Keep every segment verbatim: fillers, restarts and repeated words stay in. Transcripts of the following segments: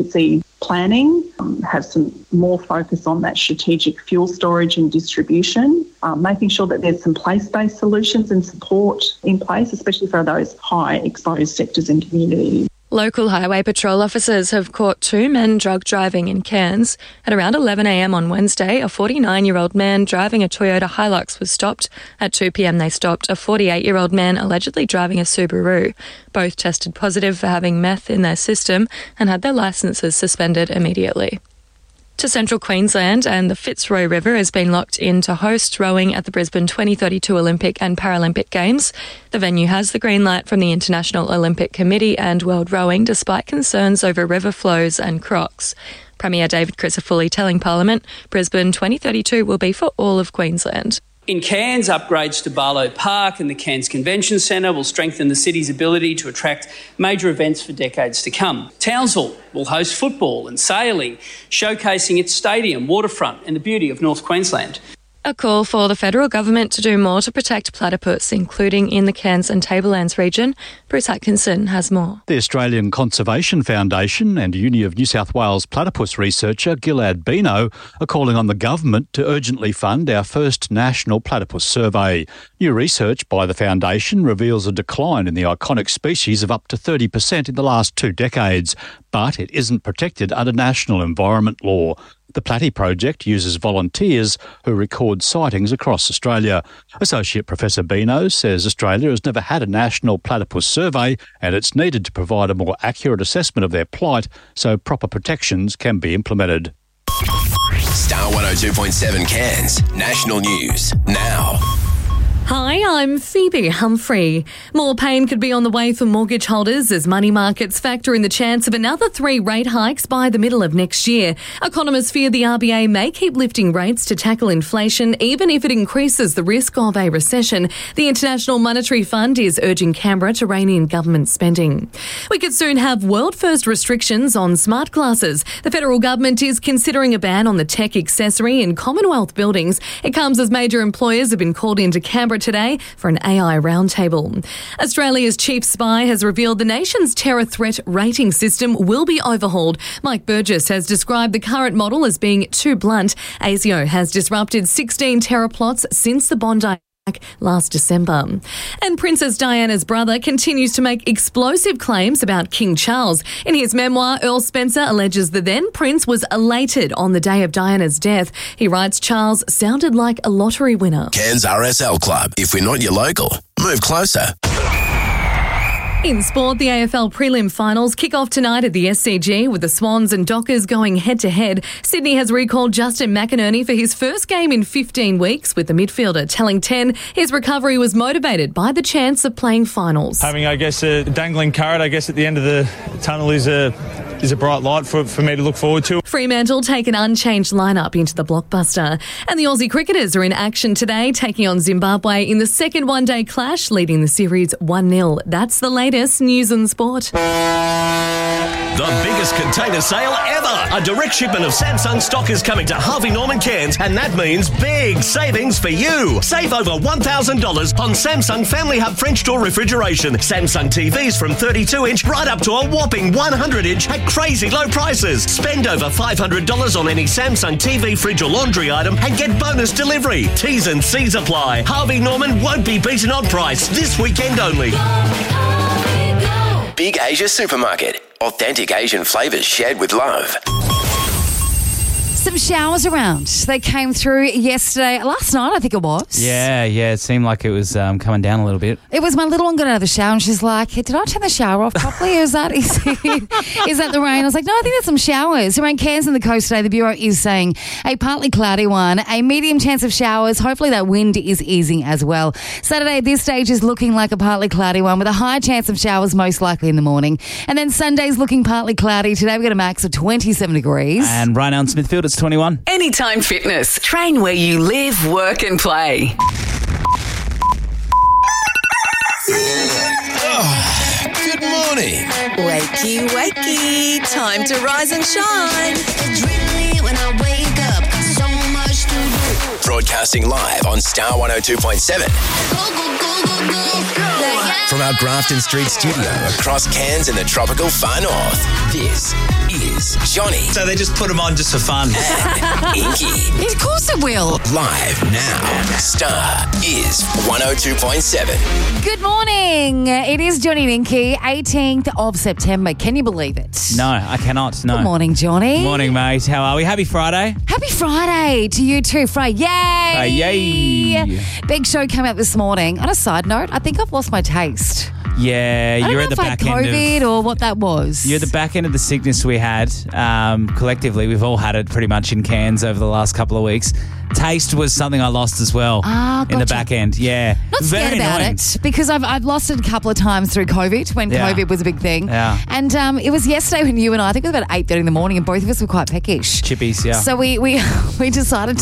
see planning, um, have some more focus on that strategic fuel storage and distribution, um, making sure that there's some place-based solutions and support in place, especially for those high exposed sectors and communities. Local highway patrol officers have caught two men drug driving in Cairns. At around eleven a m on Wednesday, a forty-nine-year-old man driving a Toyota Hilux was stopped. At two p m they stopped a forty-eight-year-old man allegedly driving a Subaru. Both tested positive for having meth in their system and had their licences suspended immediately. To central Queensland, and the Fitzroy River has been locked in to host rowing at the Brisbane twenty thirty-two Olympic and Paralympic Games. The venue has the green light from the International Olympic Committee and World Rowing, despite concerns over river flows and crocs. Premier David Crisafulli telling Parliament Brisbane twenty thirty-two will be for all of Queensland. In Cairns, upgrades to Barlow Park and the Cairns Convention Centre will strengthen the city's ability to attract major events for decades to come. Townsville will host football and sailing, showcasing its stadium, waterfront and the beauty of North Queensland. A call for the federal government to do more to protect platypus, including in the Cairns and Tablelands region. Bruce Atkinson has more. The Australian Conservation Foundation and Uni of New South Wales platypus researcher Gilad Bino are calling on the government to urgently fund our first national platypus survey. New research by the foundation reveals a decline in the iconic species of up to thirty percent in the last two decades, but it isn't protected under national environment law. The Platy Project uses volunteers who record sightings across Australia. Associate Professor Bino says Australia has never had a national platypus survey and it's needed to provide a more accurate assessment of their plight so proper protections can be implemented. Star one oh two point seven Cairns, national news, now. Hi, I'm Phoebe Humphrey. More pain could be on the way for mortgage holders as money markets factor in the chance of another three rate hikes by the middle of next year. Economists fear the R B A may keep lifting rates to tackle inflation, even if it increases the risk of a recession. The International Monetary Fund is urging Canberra to rein in government spending. We could soon have world-first restrictions on smart glasses. The federal government is considering a ban on the tech accessory in Commonwealth buildings. It comes as major employers have been called into Canberra today for an A I roundtable. Australia's chief spy has revealed the nation's terror threat rating system will be overhauled. Mike Burgess has described the current model as being too blunt. ASIO has disrupted sixteen terror plots since the Bondi last December. And Princess Diana's brother continues to make explosive claims about King Charles. In his memoir, Earl Spencer alleges the then prince was elated on the day of Diana's death. He writes Charles sounded like a lottery winner. Cairns R S L Club. If we're not your local, move closer. In sport, the A F L prelim finals kick off tonight at the S C G with the Swans and Dockers going head-to-head. Sydney has recalled Justin McInerney for his first game in fifteen weeks, with the midfielder telling ten his recovery was motivated by the chance of playing finals. Having, I guess, a dangling carrot, I guess, at the end of the tunnel is a is a bright light for, for me to look forward to. Fremantle take an unchanged lineup into the blockbuster. And the Aussie cricketers are in action today, taking on Zimbabwe in the second one-day clash, leading the series one nil. That's the latest news and sport. The biggest container sale ever. A direct shipment of Samsung stock is coming to Harvey Norman Cairns, and that means big savings for you. Save over one thousand dollars on Samsung Family Hub French door refrigeration. Samsung T Vs from thirty-two inch right up to a whopping one hundred inch at crazy low prices. Spend over five hundred dollars on any Samsung T V, fridge or laundry item and get bonus delivery. T's and C's apply. Harvey Norman won't be beaten on price this weekend only. Big Asia Supermarket. Authentic Asian flavours shared with love. Some showers around. They came through yesterday, last night I think it was. Yeah, yeah, it seemed like it was um, coming down a little bit. It was my little one got out of the shower and she's like, hey, did I turn the shower off properly? Is that is, is that the rain? I was like, no, I think there's some showers. Around Cairns and the coast today, the Bureau is saying a partly cloudy one, a medium chance of showers. Hopefully that wind is easing as well. Saturday at this stage is looking like a partly cloudy one with a high chance of showers most likely in the morning. And then Sunday's looking partly cloudy. Today we've got a max of twenty-seven degrees. And right now in Smithfield, it's twenty-one. Anytime Fitness. Train where you live, work and play. Oh, good morning. Wakey, wakey. Time to rise and shine. It's really when I wake up. So much to do. Broadcasting live on Star one oh two point seven. Go, go, go, go, go, go. From our Grafton Street studio across Cairns and the tropical far north, this is Johnny. So they just put them on just for fun. And Inky. Of course it will. Live now. Star is one oh two point seven. Good morning. It is Johnny and Inky, eighteenth of September. Can you believe it? No, I cannot. No. Good morning, Johnny. Morning, mate. How are we? Happy Friday. Happy Friday to you too, Friday. Yay! Uh, yay! Big show came out this morning. On a side note, I think I've lost my taste. Yeah, I don't you're know at the if I had back end COVID of... or what that was. You're at the back end of the sickness we had. Um, collectively, we've all had it pretty much in Cairns over the last couple of weeks. Taste was something I lost as well Ah, in the gotcha. back end. Yeah. Not Very scared about annoying. it because I've, I've lost it a couple of times through COVID when Yeah. COVID was a big thing. Yeah. And um, it was yesterday when you and I, I think it was about eight thirty in the morning, and both of us were quite peckish. Chippies, yeah. So we we, we decided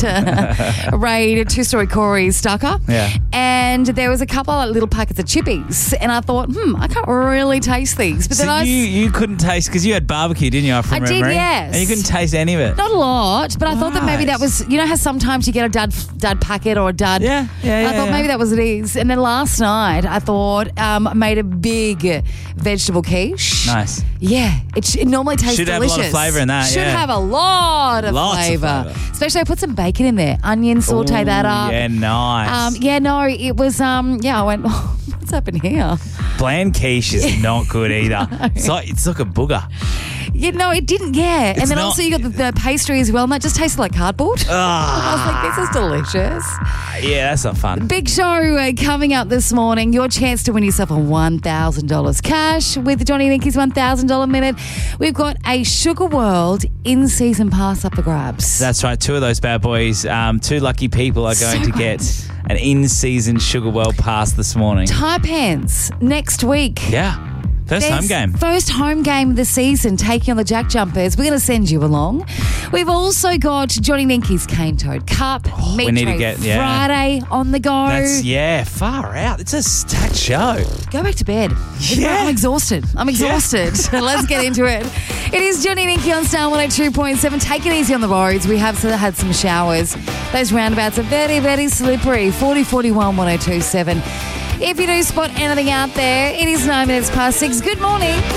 to raid a two-story Corey's Stucker. Yeah. And there was a couple of little packets of chippies, and I thought, hmm, I can't really taste these. But So then I you, you couldn't taste, because you had barbecue, didn't you, from I did, memory? yes. And you couldn't taste any of it. Not a lot, but I thought that maybe that was, you know how sometimes you get a dud dud packet or a dud. Yeah, yeah, yeah. I thought yeah. maybe that was it is. And then last night I thought um, I made a big vegetable quiche. Nice. Yeah, it, sh- it normally tastes Should have a delicious. lot of flavour in that, Should yeah. have a lot of Lots of flavour. flavour. Especially I put some bacon in there, onion, saute Ooh, that up. Yeah, nice. Um, yeah, no, it was, um, yeah, I went, oh, what's happened here? Bland quiche is not good either. It's like it's like a booger. Yeah, no, it didn't, yeah. It's and then not- also you got the, the pastry as well, and that just tasted like cardboard. I was like, this is delicious. Yeah, that's not fun. Big show uh, coming up this morning. Your chance to win yourself a one thousand dollars cash with Johnny and Inky's one thousand dollars minute. We've got a Sugar World in-season pass up for grabs. That's right. Two of those bad boys, um, two lucky people are going So to get an in-season Sugar World pass this morning. Taipans next week. Yeah. First There's home game. First home game of the season, taking on the Jack Jumpers. We're going to send you along. We've also got Johnny and Inky's Cane Toad Cup. Oh, we Meat need to Tray get- yeah. Friday on the go. That's, yeah, far out. It's a stacked show. Go back to bed. Yeah. I'm exhausted. I'm exhausted. Let's get into it. It is Johnny and Inky on Star one oh two point seven. Take it easy on the roads. We have had some showers. Those roundabouts are very, very slippery. forty forty-one one oh two seven. If you do spot anything out there, it is nine minutes past six. Good morning.